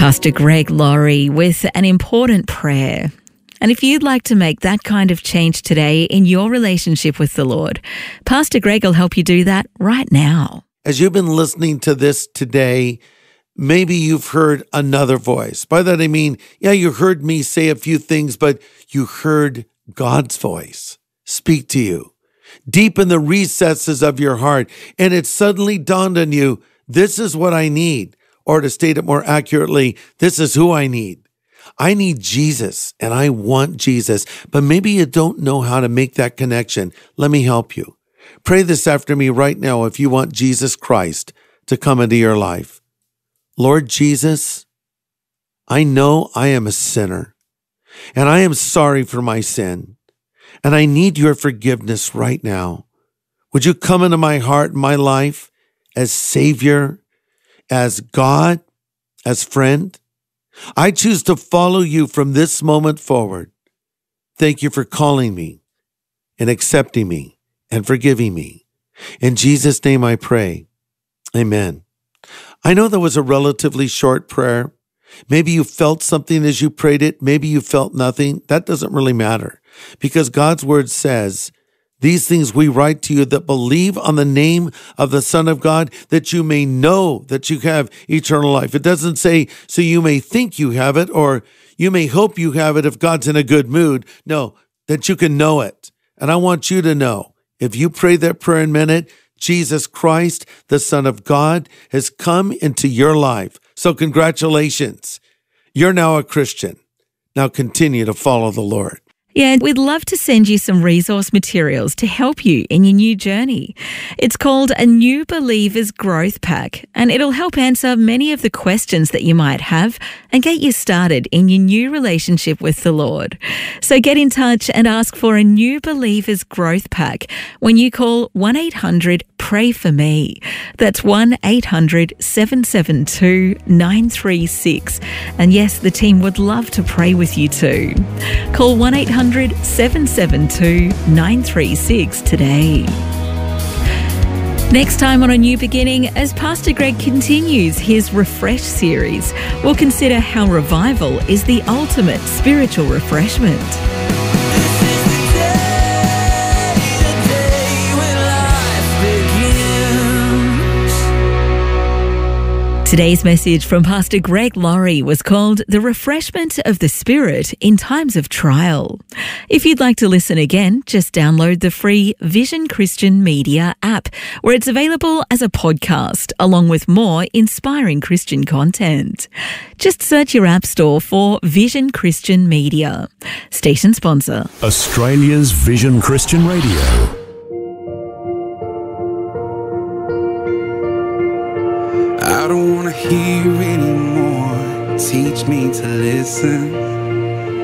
Pastor Greg Laurie with an important prayer. And if you'd like to make that kind of change today in your relationship with the Lord, Pastor Greg will help you do that right now. As you've been listening to this today, maybe you've heard another voice. By that I mean, you heard me say a few things, but you heard God's voice speak to you deep in the recesses of your heart. And it suddenly dawned on you, this is what I need. Or to state it more accurately, this is who I need. I need Jesus and I want Jesus, but maybe you don't know how to make that connection. Let me help you. Pray this after me right now if you want Jesus Christ to come into your life. Lord Jesus, I know I am a sinner and I am sorry for my sin and I need your forgiveness right now. Would you come into my heart and my life as Savior, as God, as friend? I choose to follow you from this moment forward. Thank you for calling me and accepting me and forgiving me. In Jesus' name I pray. Amen. I know that was a relatively short prayer. Maybe you felt something as you prayed it. Maybe you felt nothing. That doesn't really matter because God's word says, these things we write to you that believe on the name of the Son of God, that you may know that you have eternal life. It doesn't say, so you may think you have it, or you may hope you have it if God's in a good mood. No, that you can know it. And I want you to know, if you pray that prayer in a minute, Jesus Christ, the Son of God, has come into your life. So congratulations. You're now a Christian. Now continue to follow the Lord. Yeah, we'd love to send you some resource materials to help you in your new journey. It's called a New Believers Growth Pack, and it'll help answer many of the questions that you might have and get you started in your new relationship with the Lord. So get in touch and ask for a New Believers Growth Pack when you call 1-800-PRAY-FOR-ME. That's 1-800-772-936. And yes, the team would love to pray with you too. Call 1-800-772-936 today. Next time on A New Beginning, as Pastor Greg continues his Refresh series, we'll consider how revival is the ultimate spiritual refreshment. Today's message from Pastor Greg Laurie was called The Refreshment of the Spirit in Times of Trial. If you'd like to listen again, just download the free Vision Christian Media app, where it's available as a podcast, along with more inspiring Christian content. Just search your app store for Vision Christian Media. Station sponsor. Australia's Vision Christian Radio. I don't want to hear anymore. Teach me to listen.